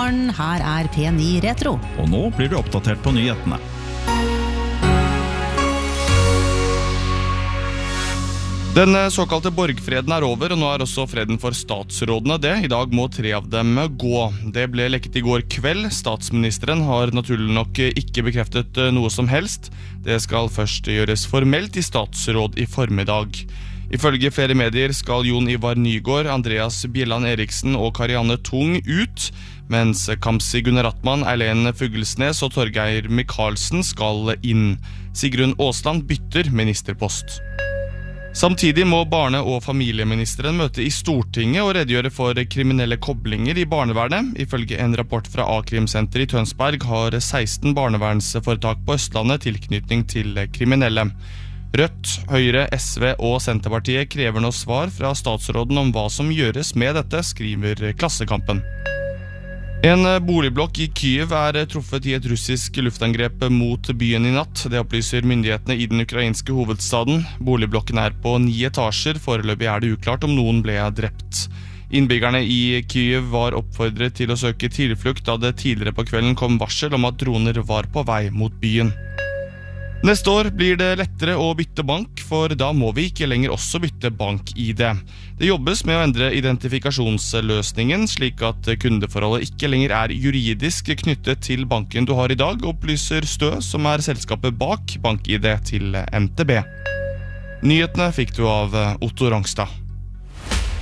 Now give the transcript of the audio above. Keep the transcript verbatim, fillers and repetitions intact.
morgen, her er P ni Retro. Og nå blir du oppdatert på nyhetene. Den såkalte borgfreden er over, og nå er også freden for statsrådene det. I dag må tre av dem gå. Det ble lekket i går kveld. Statsministeren har naturlig nok ikke bekreftet noe som helst. Det skal først gjøres formelt i statsråd i formiddag. Ifølge flere medier skal Jon Ivar Nygård, Andreas Bjelland Eriksen og Karianne Tung ut, mens Kamzy Gunaratnam, Eileen Fuglesnes og Torgeir Micaelsen skal inn. Sigrun Aasland bytter ministerpost. Samtidig må barne- og familieministeren møte i Stortinget og redegjøre for kriminelle koblinger i barnevernet. Ifølge en rapport fra A-krimsenter i Tønsberg har seksten barnevernsforetak på Østlandet tilknytning til kriminelle. Rødt, Høyre, S V og Senterpartiet krever nå svar fra statsråden om hva som gjøres med dette, skriver Klassekampen. En boligblokk i Kyiv er truffet i et russisk luftangrep mot byen i natt. Det opplyser myndighetene i den ukrainske hovedstaden. Boligblokken er på ni etasjer. Foreløpig er det uklart om noen ble drept. Innbyggerne i Kyiv var oppfordret til å søke tilflukt da det tidligere på kvelden kom varsel om at droner var på vei mot byen. Neste år blir det lettere å bytte bank, for da må vi ikke lenger også bytte bank-I D. Det jobbes med å endre identifikasjonsløsningen, slik at kundeforholdet ikke lenger er juridisk knyttet til banken du har i dag, opplyser Stø, som er selskapet bak bank-I D til N T B. Nyhetene fikk du av Otto Rangstad.